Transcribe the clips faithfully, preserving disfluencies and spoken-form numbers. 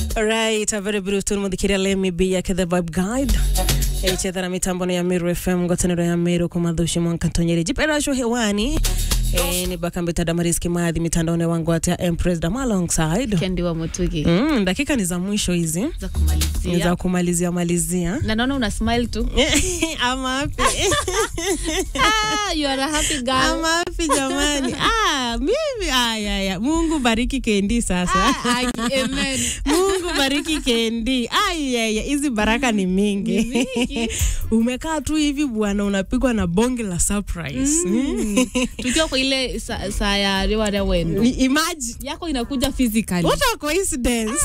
Alright, a very brutal mudhikiria let me be yake the vibe guide. Echethana mitambo ya Miru F M gotanero ya Miru kumadhushi mwankantonyeri jipera sho hewani. Eh ni bakambeta Damariski Madhi mitandaoni wangu ata Empress Dama alongside Kendi wa Mutugi. Mm, dakika ni za mwisho hizi. Za kumalizia. Za kumalizia malizia. Na naona una smile tu. I'm happy. Ah, you are a happy girl. I'm happy jamani. Ah, mimi aya aya. Mungu bariki Kendi sasa. Ah, amen. Mungu bariki Kendi. Aya aya, hizi baraka ni mingi. Ni mingi. Umekaa tu hivi bwana unapigwa na bonge la surprise. Mm. Tukiwa kwa ile saa sa ya Riware Wendo. Imagine yako inakuja physically. What a coincidence.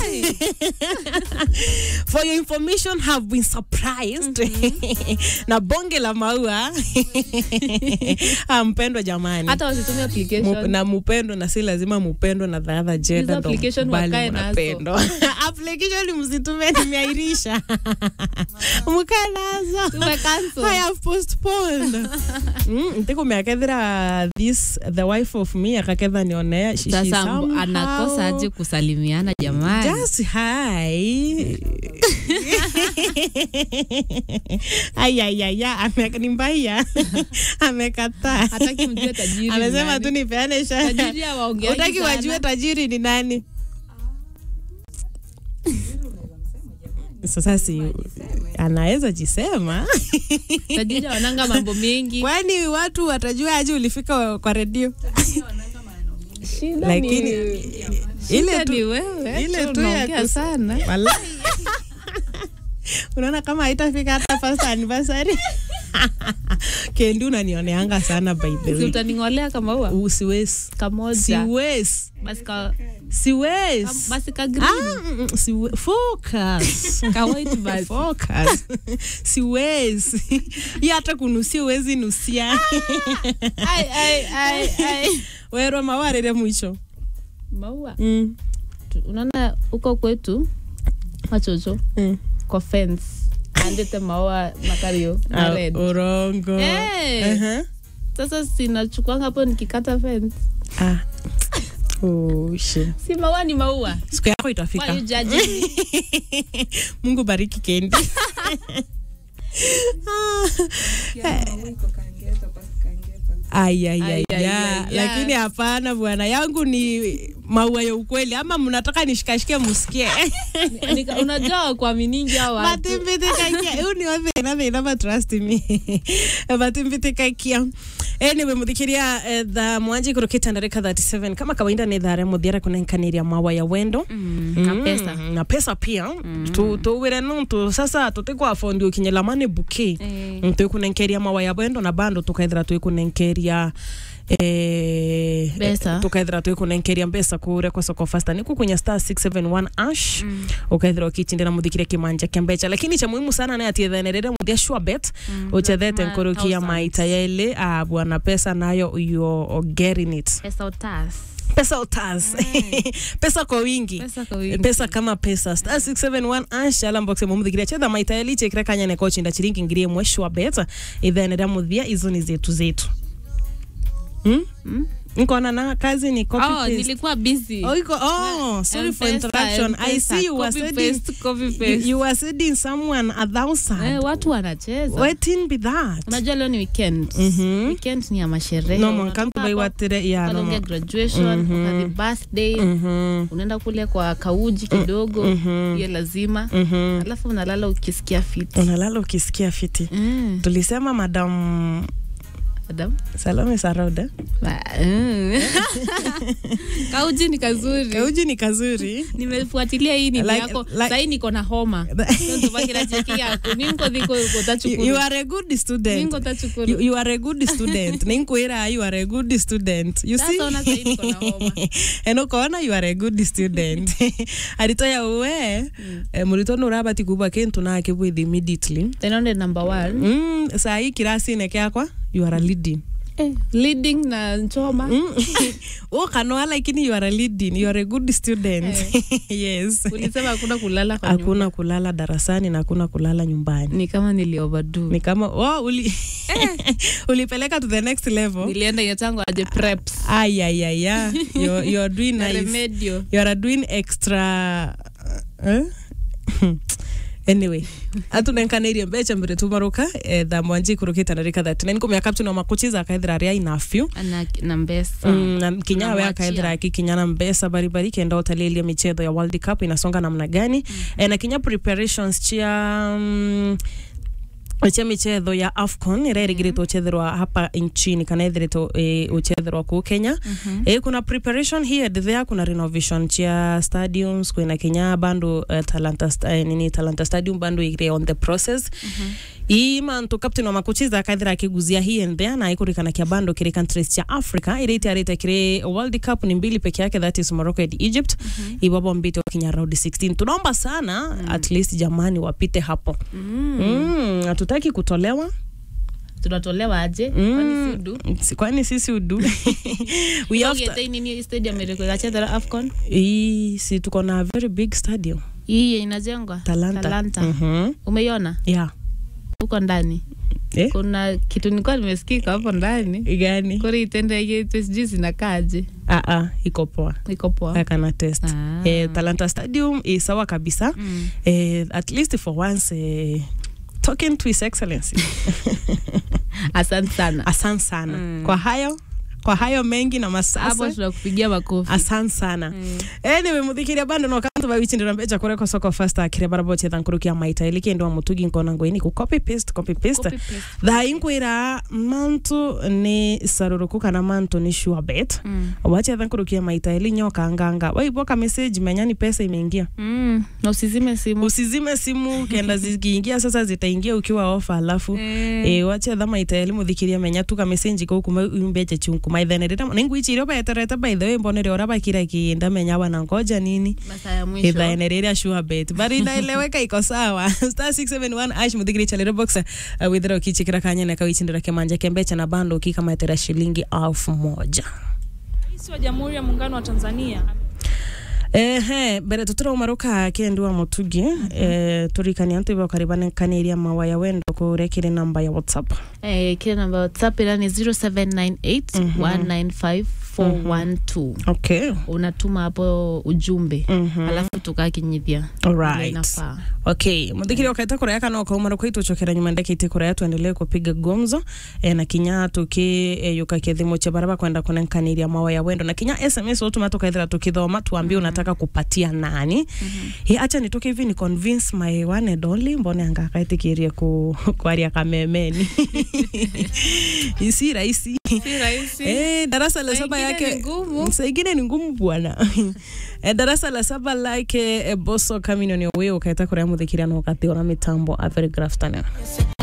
For your information, have been surprised. Mm-hmm. Na bonge la maua. Mpendwa jamani. Hata wasitumia application. Mup, na mupendo na si lazima mupendo na the other gender. Application wakae nazo. Application msitume nimeairisha. Mkae nazo. Tume cancel. I have postponed. Mm, ntiko meakethira this the wife of me akaketha nionea shishi sasa anakosa aje kusalimiana jamani. Just hi. Ay ay ay ya amekanimbaya. Amekata. Hataki mjue tajiri. Amesema tu nipeane shaka. Tajiri waongea. Unataka wajue tajiri ni nani? Sasa si anaweza jisema. Tajiri wananga mambo mengi. Kwani watu watajua aje ulifika kwa redio? Shida lakini ile tu wewe ile tu ya sana. Wallahi. Unaona kama haitafika hata first anniversary. Kendi unanioneanga sana by the way. Si utaningolea kama huwa? Usiwezi. Kamoja. Siwezi. Basi ka siwezi. Basi ka green. Ah, siwezi. Focus. Ka white basi. Focus. Siwezi. Hii hata kunusia uwezi nusia. Ai ai ai ai. Wewe mawarere mwisho. Maua. Mm. Unaona uko kwetu machocho. Mm. Kwa fence. Andete maua makario na red. Urongo. Eh. Uh-huh. Sasa sinachukua hapo nikikata fence. Ah. Oh shit. Si maua ni maua. Siku yako itafika. Why you judging me? Mungu bariki Kendi. Ay ay ay ya, lakini hapana bwana yangu ni maua ya ukweli ama mnataka nishikashike musikie. Unajua kuaminingi hao watu. Batimbitika kia, you ni wapi na they never trust me. Batimbitika kia. Anyway, mudhikiria uh, the mwanji kuroketa ndareka thirty-seven kama kawaida ni dhara mudhiara kunankaniria mawa ya wendo mm, mm, na pesa na pesa pia mm. tu tu wire nuntu sasa tutikwa afondi ukinyela mane buke mm. tu kunankeria mawa ya wendo na bando tukaithira tu kunankeria eh besa tukaithira tu kunankeria pesa kure kwa soko fasta niku kunya star six seven one ash mm. ukaithira ukitindira mudhikiria kimanja kembecha lakini cha muhimu sana na atiethanerere muthia sure bet mm. uchethete nkorokia maita yele ah bwana pesa nayo you getting it pesa utas pesa utas pesa kwa wingi pesa kwa wingi pesa kama pesa star six seven one ash ala mboxe mumudhikiria chetha maita yele chekira kanya ne coach nda chiringi ngirie mwe sure bet ithenera muthia hizo ni zetu zetu. Hmm? Hmm? Nkona na kazi ni copy oh, paste. Oh, nilikuwa busy. Oh, iko, oh, sorry for interruption. I see you were sending copy paste. You, you were sending someone a thousand. Eh, watu wanacheza. Waiting be that. Unajua leo ni weekend. Mm-hmm. Weekend ni ya masherehe. No, mwankantu bai watire ya no. Kalonge graduation, mm-hmm. the birthday. Mm-hmm. Unaenda kule kwa kauji kidogo. Mm-hmm. Hiyo lazima. Mm-hmm. Alafu unalala ukisikia fiti. Unalala ukisikia fiti. Mm. Tulisema madam Adam Salome Sarauda. Mm. Kauji ni kazuri. Kauji ni kazuri. Nimefuatilia hii ni like, yako. Like, sasa niko na homa. Ndio baki na cheki yako. Ninko dhiko utachukua. You are a good student. Ninko utachukua. You, you are a good student. Ninko era you are a good student. You see? Sasa sasa niko na homa. Eno kona you are a good student. Alitoya uwe mm. eh, muritono urabati kuba kentu na akebwe immediately. Tena ndo number one. Mm, saa hii kirasi neke kwa you are a leading. Eh, leading na nchoma. Mm. Oh, kanoa lakini you are a leading. You are a good student. Eh. Yes. Ulisema hakuna kulala kwa nyumba. Hakuna kulala darasani na hakuna kulala nyumbani. Ni kama nili overdo. Ni kama oh uli eh. Ulipeleka to the next level. Nilienda yatangu aje preps. Ay ay ay ay. You you are doing nice. Remedio. You are doing extra eh anyway atunenkaneirie mbecha mbere tumaruka eh, tha mwanji kurukita na rika thirty nine kumya captain wa makuchiza akaithira ria inafyu ana na mbesa mm, na kinyawe akaithira akikinyana mbesa bari bari kenda utalelia michezo ya World Cup inasonga namna gani mm -hmm. eh, na kinya preparations chia um, Ocha michezo ya AFCON irerigirito uchetherwa hapa nchini kana ithirito e, uchetherwa ku Kenya. Mm -hmm. E, kuna preparation here there, kuna renovation chia stadiums kuna Kenya bando uh, Talanta uh, nini Talanta Stadium bando ire on the process. Mm -hmm. I mantu captain wa makuchiza akaithira akiguzia here and there na ikurikana kia bando kire countries cha Africa irete arete kire World Cup ni mbili peke yake, that is Morocco and Egypt. Mm -hmm. Ibabo mbito Kenya round sixteen. Tunaomba sana mm -hmm. at least jamani wapite hapo. Mm. Mm, atutaki kutolewa. Tunatolewa aje? Mm. Kwani si udu? Kwani sisi udu? We have to nini stadium ile kwa cheza AFCON? Hii si tuko na very big stadium. Hii inajengwa Talanta. Talanta. Mhm. Umeiona? Yeah. Uko ndani. Eh? Kuna kitu nilikuwa nimesikia hapo ndani. Gani? Kuri itenda yetu sijui zinakaje. Ah ah, iko poa. Iko poa. Akana test. Ah. Eh, Talanta Stadium is sawa kabisa. Mm. Eh, at least for once eh, talking to His Excellency. Asante sana. Asante sana. Mm. Kwa hayo kwa hayo mengi na masasa hapo tunakupigia makofi. Asante sana. Mm. Anyway muthikiria bando no kantu ba wichindira mbecha kore ko soko fast akire barabo che thankurukia maita ilike ndo mutugi nkona ngoini ku copy paste copy paste tha inkwira mantu ni saruruku kana mantu ni sure bet. Mm. Wacha thankurukia maita ili nyoka nganga waiboka message menyani pesa imeingia. Mm. Na usizime simu. Usizime simu kenda zikiingia sasa zitaingia ukiwa off alafu mm. eh wacha tha maita ili muthikiria menya tuka message ko kuma mbecha chunku maithenera ningu ichiro betereta by the way mbonere ora bakira kienda menya bana ngoja nini masaa ya mwisho ithenera sure bet bari inaeleweka iko sawa star six seven one ash muthigiri chalero box uh, withero kichikira kanya na kawichindira kemanja kembecha na bando kikama itera shilingi elfu moja. Rais wa Jamhuri ya Muungano wa Tanzania Ehe, bere tutura umaruka kendwa mutugi. Mm -hmm. Eh, turikani antu ibo karibane kaniria mawaya wendo kurekire namba ya WhatsApp. Eh, kile namba ya WhatsApp ila ni zero seven nine eight one nine five four one two. Okay. Unatuma hapo ujumbe. Mm -hmm. Alafu tukakinyithia. Alright. Okay, muthikiri okaita kura yaka no kaumara kwitu chokera nyuma ndekite kura yatu endelee kupiga gomzo eh, na kinya tuki eh, yuka kethimo cha baraba kwenda kunenkaniria mawaya wendo na kinya S M S utuma tukaithira tukithoma tuambie unataka kupatia nani. Mm -hmm. He acha nitoke hivi ni convince my one and only mbone anga kaitikirie ku kwaria kamemeni. Isi rahisi. Si rahisi. Eh, darasa la saba yake msaigine ni ngumu bwana. Eh, darasa la saba like eh, boso kamino ni wewe ukaita kura ya muthikiria no kathi ona mitambo a very graph tana.